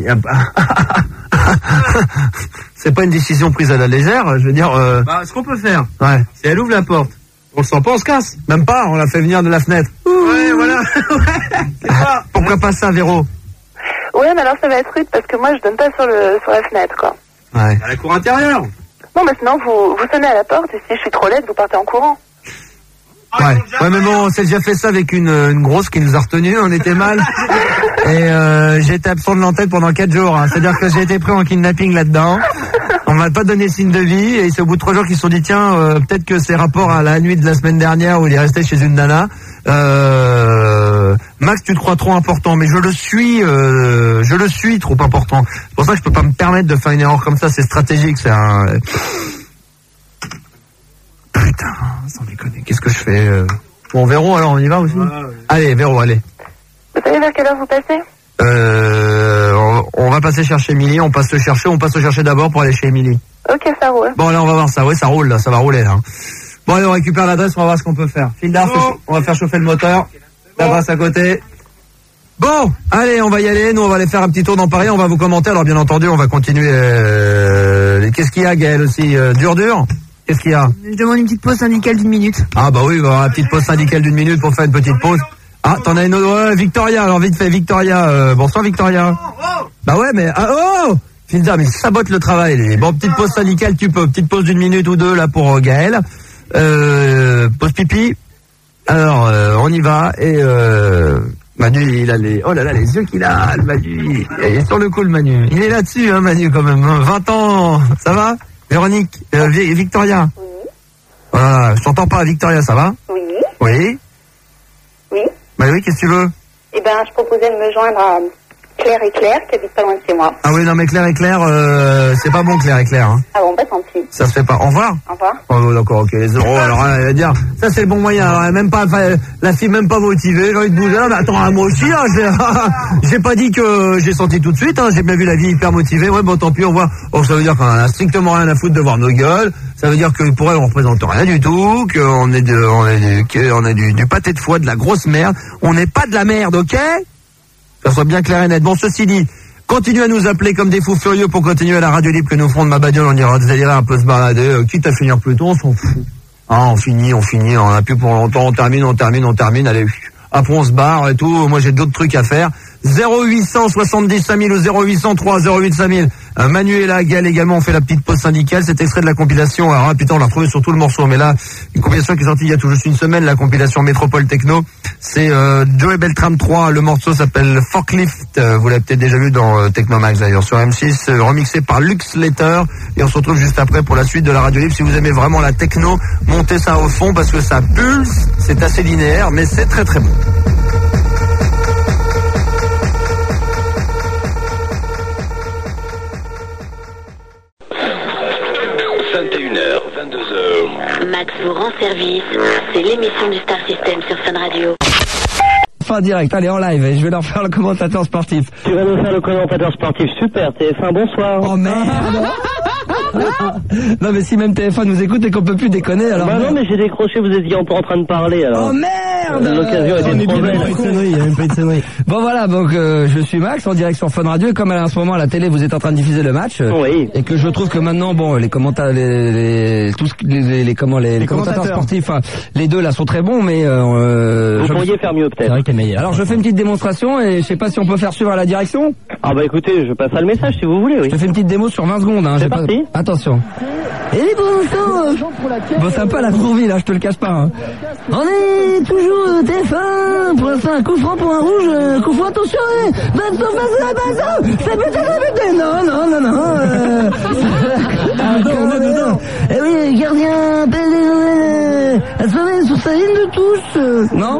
C'est pas une décision prise à la légère, je veux dire... Euh... Bah, ce qu'on peut faire, Ouais. c'est elle ouvre la porte. On le sent pas, on se casse. Même pas, on l'a fait venir de la fenêtre. Ouais, voilà. Ouais. C'est pas. Pourquoi pas ça, Véro? Ouais, mais alors ça va être rude parce que moi, je donne pas sur, le, sur la fenêtre, quoi. Ouais. À la cour intérieure. Non, mais sinon, vous, vous sonnez à la porte et si je suis trop laide, vous partez en courant. Ouais, ouais, mais bon, on s'est déjà fait ça avec une, une grosse qui nous a retenus, on était mal. Et euh, j'ai été absent de l'antenne pendant quatre jours. Hein. C'est-à-dire que j'ai été pris en kidnapping là-dedans. On m'a pas donné signe de vie et c'est au bout de trois jours qu'ils se sont dit tiens, euh, peut-être que c'est rapport à la nuit de la semaine dernière où il est resté chez une nana. Euh, Max, tu te crois trop important, mais je le suis, euh, je le suis trop important. C'est pour ça que je peux pas me permettre de faire une erreur comme ça. C'est stratégique, c'est un. Putain, sans déconner, qu'est-ce que je fais euh... Bon, Véro, alors on y va aussi. Ouais, ouais. Allez, Véro, allez. Vous savez vers quelle heure vous passez? Euh, on, on va passer chercher Émilie, on passe le chercher, on passe le chercher d'abord pour aller chez Émilie. Ok, ça roule. Bon, là, on va voir ça, ouais, ça roule, là, ça va rouler, là. Bon, allez, on récupère l'adresse, on va voir ce qu'on peut faire. Fildar, bon. On va faire chauffer le moteur, l'adresse à côté. Bon, allez, on va y aller, nous, on va aller faire un petit tour dans Paris, on va vous commenter, alors bien entendu, on va continuer, euh, qu'est-ce qu'il y a, Gaël, aussi, euh, dur, dur? Qu'est-ce qu'il y a? Je demande une petite pause syndicale d'une minute. Ah, bah oui, on va avoir une petite pause syndicale d'une minute pour faire une petite pause. Ah, t'en as une autre, ouais, Victoria, alors vite fait, Victoria, euh, bonsoir Victoria. Oh, oh. Bah ouais, mais, ah, oh Filda, mais sabote le travail, les. Bon, petite pause syndicale, tu peux, petite pause d'une minute ou deux, là, pour euh, Gaël. Euh, pause pipi. Alors, euh, on y va, et euh, Manu, il a les, oh là là, les yeux qu'il a, le Manu, il est sur le coup, le Manu. Il est là-dessus, hein, Manu, quand même, hein. vingt ans, ça va? Véronique, euh, Victoria. Oui. Voilà, je t'entends pas, Victoria, ça va? Oui. Oui. Oui. Bah oui, qu'est-ce que tu veux? Eh ben, je proposais de me joindre à Claire et Claire, qui habitent pas loin de chez moi. Ah oui, non, mais Claire et Claire, euh, c'est pas bon, Claire et Claire. Hein. Ah bon, bah tant pis. Ça se fait pas. Au revoir. Au revoir. Oh, d'accord, ok, les euros. Alors, elle va dire, ça c'est le bon moyen. Alors, elle est même pas, la fille même pas motivée. J'ai envie de bouger. Ah, mais attends, moi aussi, hein, j'ai, j'ai pas dit que j'ai senti tout de suite. Hein, j'ai bien vu la vie hyper motivée. Ouais, bon, tant pis, on voit. Oh, ça veut dire qu'on a strictement rien à foutre de voir nos gueules. Ça veut dire que pour elle, on représente rien du tout, qu'on est de, on est du, qu'on est du, du pâté de foie, de la grosse merde. On n'est pas de la merde, ok? Ça soit bien clair et net. Bon, ceci dit, continuez à nous appeler comme des fous furieux pour continuer à la radio libre que nous ferons de ma bagnole. On ira délirer un peu se balader. Euh, quitte à finir plus tôt, on s'en fout. Ah, on finit, on finit, on a plus pour longtemps, on termine, on termine, on termine. Allez, après on se barre et tout. Moi, j'ai d'autres trucs à faire. zéro huit cent soixante-dix cinq mille ou zéro huit cent trois zéro huit cinq mille. Euh, Manu est là, Gaël également, on fait la petite pause syndicale. Cet extrait de la compilation, alors ah, putain, on l'a retrouvé sur tout le morceau, mais là, une compilation qui est sortie il y a tout juste une semaine, la compilation Métropole Techno. C'est euh, Joey Beltram trois, le morceau s'appelle Forklift, euh, vous l'avez peut-être déjà vu dans euh, Technomax d'ailleurs, sur M six, euh, remixé par Lux Letter, et on se retrouve juste après pour la suite de la radio libre. Si vous aimez vraiment la techno, montez ça au fond parce que ça pulse, c'est assez linéaire, mais c'est très très bon. Max vous rend service, c'est l'émission du Star System sur Fun Radio. Fin direct, allez en live, et je vais leur faire le commentateur sportif. Tu vas nous faire le commentateur sportif, super, T F un, bonsoir. Oh merde. Non mais si même T F un nous écoute et qu'on peut plus déconner alors... Bah non mais j'ai décroché, vous étiez encore en train de parler alors. Oh merde. L'occasion était trop belle. Il n'y a même pas eu de sonnerie. Bon voilà, donc euh, je suis Max en direct sur Fun Radio et comme à ce moment à la télé vous êtes en train de diffuser le match euh, oui. Et que je trouve que maintenant bon les commentateurs les les tous les, les, les comment les, les, les commentateurs, commentateurs sportifs hein, les deux là sont très bons mais euh, vous je... pourriez faire mieux peut-être. C'est vrai qu'il est meilleur. Alors je fais une petite démonstration et je sais pas si on peut faire suivre à la direction. Ah bah écoutez, je passe à le message si vous voulez oui. Je te fais une petite démo sur vingt secondes hein, c'est parti. Pas... Attention. Et bon, bon c'est un peu à la Bourville, là, je te le cache pas. Hein. On est toujours euh, T F un, pour l'instant un coup franc pour un rouge, euh, coup franc attention, euh, bateau face à bateau, c'est putain, c'est putain, non, non, non, non, euh, ah, non, non, non. Eh oui, gardien, P D, euh, à sauver sur sa ligne de touche, euh, non?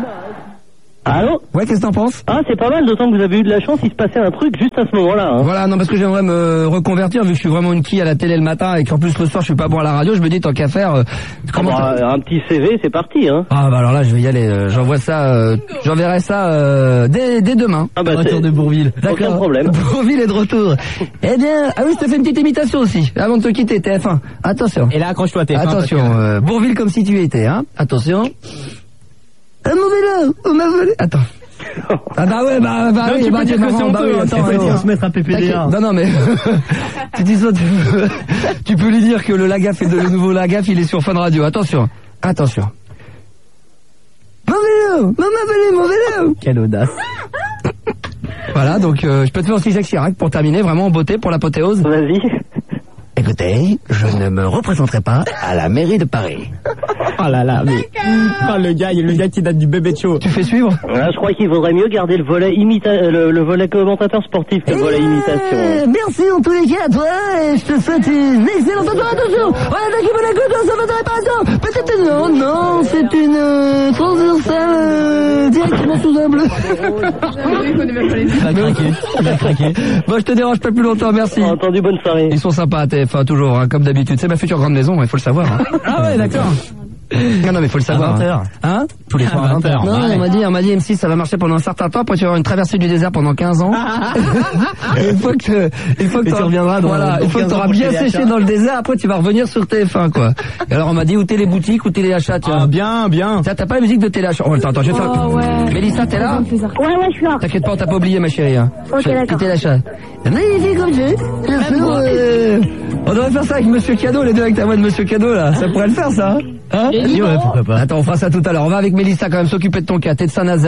Allô? Ouais, qu'est-ce que t'en penses? Ah, c'est pas mal, d'autant que vous avez eu de la chance, il se passait un truc juste à ce moment-là. Hein. Voilà, non, parce que j'aimerais me reconvertir, vu que je suis vraiment une quille à la télé le matin et qu'en plus le soir je suis pas bon à la radio, je me dis tant qu'à faire... Euh, comment ah bah, un petit C V, c'est parti, hein. Ah bah alors là, je vais y aller, euh, j'envoie ça, euh, j'enverrai ça euh, dès, dès demain. Ah bah retour c'est... de Bourville. D'accord. Aucun problème. Bourville est de retour. Eh bien, ah oui, je te fais une petite imitation aussi, avant de te quitter, T F un. Attention. Et là, accroche-toi, T F un. Attention, euh, Bourville comme si tu y étais, hein. Attention. Un mauvais là, on m'a volé. Attends. Ah bah ouais, bah, bah non, oui, tu bah, peux dire que c'est bah, oui, attends, on va se mettre un P P D A. Non, non, mais, tu dis ça, tu peux, tu peux lui dire que le Lagaf est de, le nouveau Lagaf, il est sur Fun Radio. Attention, attention. Mon vélo, mon vélo, mon vélo. Quelle audace. Voilà, donc, euh, je peux te faire aussi Jacques Chirac pour terminer, vraiment en beauté, pour l'apothéose. Vas-y. Écoutez, je ne me représenterai pas à la mairie de Paris. Oh là là, mais... Oh, le gars, le gars qui date du bébé de show. Tu fais suivre? Ouais, je crois qu'il vaudrait mieux garder le volet imita le, le volet commentateur sportif que le volet imitation. Eh, merci en tous les cas à toi et je te souhaite une excellente soirée. Attention, on attaque une bonne écoute, ça va de réparation. Peut-être non, non, c'est une euh, transversale euh, directement sous un bleu. Il a craqué, il a craqué. Bon, je te dérange pas plus longtemps, merci. Entendu, bonne soirée. Ils sont sympas à T F un, toujours, hein, comme d'habitude. C'est ma future grande maison, il faut le savoir. Hein. Ah ouais, d'accord. Non, non, mais faut le savoir. À vingt heures. Hein? Tous les soirs à vingt heures. Non, ouais. on m'a dit, on m'a dit, M six, ça va marcher pendant un certain temps, après tu vas avoir une traversée du désert pendant quinze ans. Une fois que, une fois que tu reviendras, voilà, une fois que tu auras bien séché dans le désert, après tu vas revenir sur T F un, quoi. Et alors on m'a dit, où t'es les boutiques, où t'es les achats, tu vois. Ah, bien, bien. Tiens, t'as pas la musique de téléachat? Oh, attends, attends, je vais faire... Oh, ouais. Mélissa, t'es là? Ouais, ouais, je suis là. T'inquiète pas, on t'a pas oublié, ma chérie, hein. Ok, d'accord. Téléachat. Magnifique objet. Bien sûr, euh, on devrait faire ça avec Monsieur Cadeau, les deux avec ta voix de Monsieur Cadeau, là. Ça pourrait le faire, ça, hein? Hein? Ouais, pourquoi pas. Attends, on fera ça tout à l'heure. On va avec Mélissa quand même s'occuper de ton cas. T'es de Saint-Nazaire.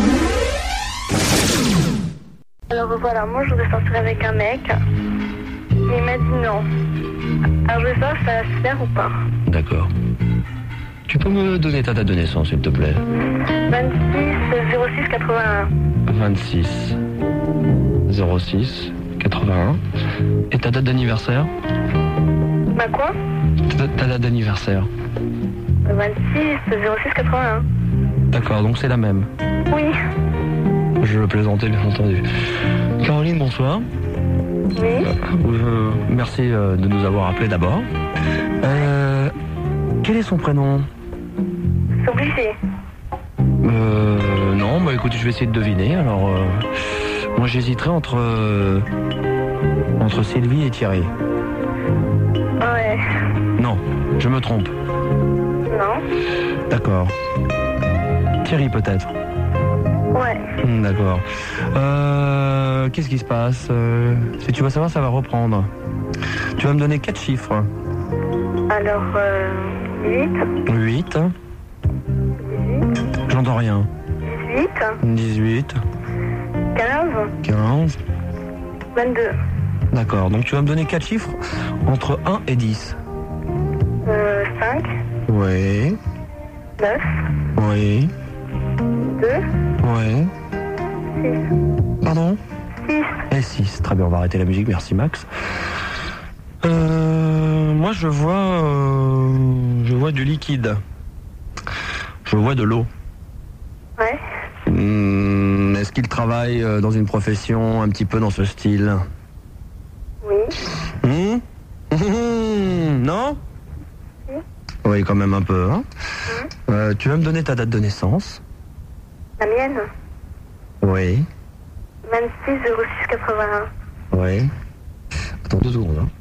Alors voilà, moi je voudrais sortir avec un mec. Il m'a dit non. Alors je veux savoir si ça va se faire ou pas. D'accord. Tu peux me donner ta date de naissance, s'il te plaît? vingt-six zéro six quatre-vingt-un. vingt-six zéro six quatre-vingt-un. Et ta date d'anniversaire? Bah quoi? Ta, ta date d'anniversaire. vingt-six zéro six quatre-vingt-un. D'accord, donc c'est la même. Oui. Je le plaisantais, bien entendu. Caroline, bonsoir. Oui. Euh, merci euh, de nous avoir appelés d'abord. Euh, quel est son prénom? C'est obligé. Euh, non, bah écoute, je vais essayer de deviner. Alors, euh, moi j'hésiterais entre euh, entre Sylvie et Thierry. Ouais. Non, je me trompe. Non. D'accord. Thierry peut-être. Ouais. Hmm, d'accord. Euh, qu'est-ce qui se passe? euh, Si tu vas savoir, ça va reprendre. Tu vas me donner quatre chiffres. Alors, euh, huit. huit. J'entends rien. dix-huit. dix-huit. quinze. quinze. vingt-deux. D'accord. Donc tu vas me donner quatre chiffres entre un et dix. Euh, cinq. Oui. neuf. Oui. deux. Oui. six. Pardon? six. Et six. Très bien, on va arrêter la musique. Merci Max. Euh, moi je vois, euh, je vois du liquide. Je vois de l'eau. Ouais. Hmm, est-ce qu'il travaille euh, dans une profession un petit peu dans ce style? Oui. Hmm Hmm, non? Oui. Oui, quand même un peu. Hein Hmm. euh, tu vas me donner ta date de naissance? La mienne. Oui. vingt-six zéro six quatre-vingt-un. Oui. Attends deux secondes. Hein.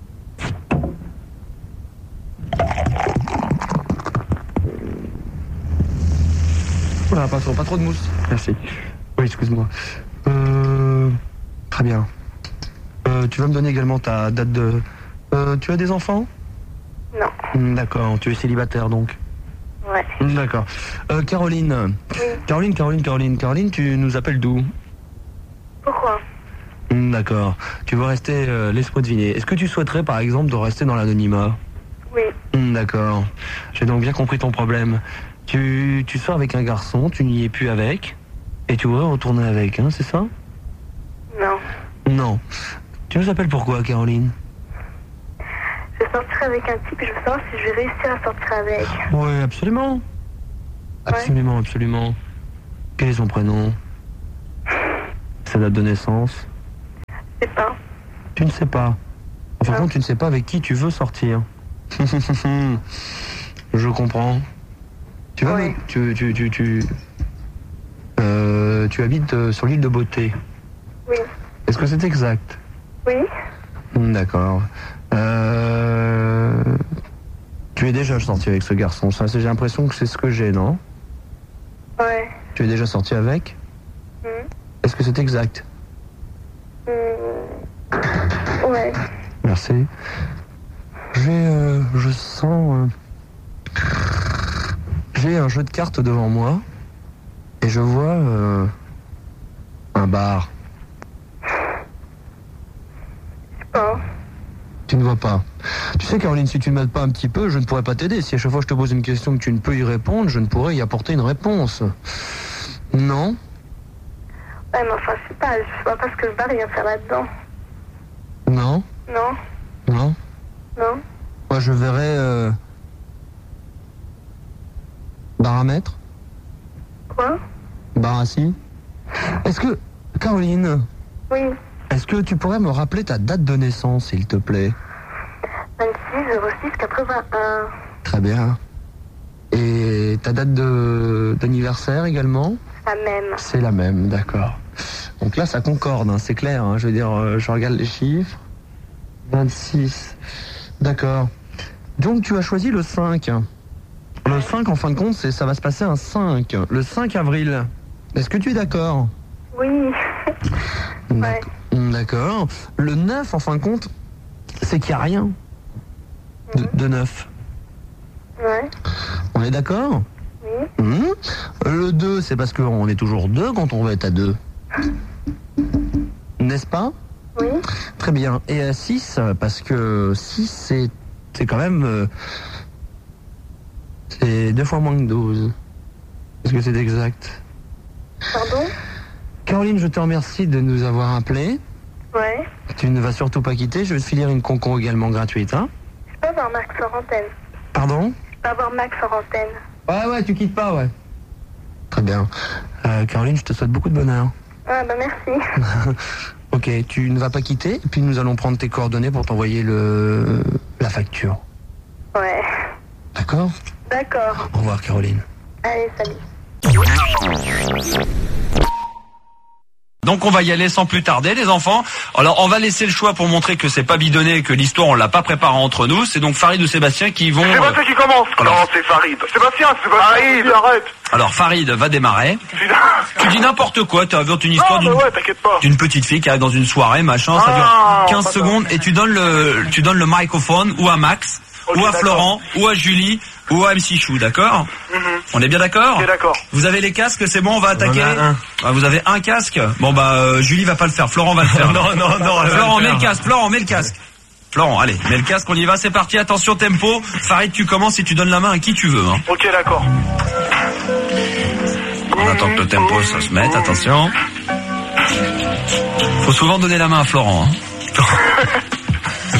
Voilà, pas trop, pas trop de mousse. Merci. Oui, excuse-moi. Euh, très bien. Euh, tu vas me donner également ta date de... Euh, tu as des enfants? Non. Hmm, d'accord, tu es célibataire donc. Ouais. Hmm, d'accord. Euh, Caroline. Oui. Caroline, Caroline, Caroline, Caroline, tu nous appelles d'où? Pourquoi? Hmm, d'accord. Tu veux rester... Euh, laisse-moi deviner. Est-ce que tu souhaiterais par exemple de rester dans l'anonymat? Oui. Hmm, d'accord. J'ai donc bien compris ton problème. Tu, tu sors avec un garçon, tu n'y es plus avec, et tu voudrais retourner avec, hein, c'est ça? Non. Non. Tu nous appelles pourquoi, Caroline? Je sortirai avec un type et je veux savoir si je vais réussir à sortir avec. Oui, absolument. Absolument, absolument. Quel est son prénom? Sa date de naissance? Je sais pas. Tu ne sais pas. Enfin, Non. contre, tu ne sais pas avec qui tu veux sortir. Je comprends. Tu vas, Oui. tu, tu, tu, tu, euh, tu habites euh, sur l'île de Beauté. Oui. Est-ce que c'est exact? Oui. Hmm, d'accord. Euh, tu es déjà sorti avec ce garçon. Ça, c'est- j'ai l'impression que c'est ce que j'ai, non? Ouais. Tu es déjà sorti avec? Hmm. Est-ce que c'est exact? Hmm. Ouais. Merci. J'ai, euh, je sens, euh, j'ai un jeu de cartes devant moi et je vois euh, un bar. Je sais pas. Tu ne vois pas. Tu sais, Caroline, si tu ne m'aides pas un petit peu, je ne pourrais pas t'aider. Si à chaque fois je te pose une question que tu ne peux y répondre, je ne pourrais y apporter une réponse. Non? Ouais, mais enfin, je sais pas, je vois pas ce que je vais rien faire là-dedans. Non? Non? Non? Non? Moi, je verrais... Euh... Baramètre? Quoi? Barassi? Est-ce que... Caroline? Oui. Est-ce que tu pourrais me rappeler ta date de naissance, s'il te plaît? vingt-six zéro six quatre-vingt-un. Très bien. Et ta date de d'anniversaire également? La même. C'est la même, d'accord. Donc là, ça concorde, hein, c'est clair. Hein, je veux dire, euh, je regarde les chiffres. vingt-six. D'accord. Donc tu as choisi le cinq. Le cinq, en fin de compte, c'est, ça va se passer un cinq. Le cinq avril. Est-ce que tu es d'accord? Oui. Ouais. D'accord. Le neuf, en fin de compte, c'est qu'il n'y a rien de, mmh. de neuf. Ouais. On est d'accord? Oui. Mmh. Le deux, c'est parce qu'on est toujours deux quand on va être à deux. N'est-ce pas? Oui. Très bien. Et à six, parce que six, c'est, c'est quand même... Euh, c'est deux fois moins que douze. Est-ce que c'est exact? Pardon? Caroline, je te remercie de nous avoir appelés. Ouais. Tu ne vas surtout pas quitter. Je vais te filer une concon également gratuite. Hein. Je peux avoir Max hors antenne. Pardon? Je peux avoir Max hors antenne. Ouais, ouais, tu quittes pas, ouais. Très bien. Euh, Caroline, je te souhaite beaucoup de bonheur. Ah, bah merci. Ok, tu ne vas pas quitter. Et puis nous allons prendre tes coordonnées pour t'envoyer le la facture. Ouais. D'accord? D'accord. Au revoir, Caroline. Allez, salut. Donc on va y aller sans plus tarder, les enfants. Alors on va laisser le choix pour montrer que c'est pas bidonné, que l'histoire on l'a pas préparée entre nous. C'est donc Farid ou Sébastien qui vont... Sébastien qui commence. Alors... Non, c'est Farid. Sébastien, c'est Farid. Arrête. Alors Farid va démarrer. Tu dis n'importe quoi, tu inventes une histoire non, d'une ouais, t'inquiète pas. d'une petite fille qui arrive dans une soirée, machin, ça ah, dure quinze secondes et tu donnes le tu donnes le microphone ou à Max, okay, ou à Florent, ou à Julie, ou à M C Chou, d'accord? mm-hmm. On est bien d'accord? Ok, d'accord. Vous avez les casques, c'est bon, on va attaquer. On a un. Ah, vous avez un casque? Bon bah euh, Julie va pas le faire, Florent va le faire. non, non, non. Florent, mets le casque, Florent, mets le casque. Florent, allez, mets le casque, on y va, c'est parti, attention, tempo. Farid, tu commences et tu donnes la main à qui tu veux. Hein. Ok, d'accord. On attend que le tempo ça se mette, attention. Faut souvent donner la main à Florent. Hein.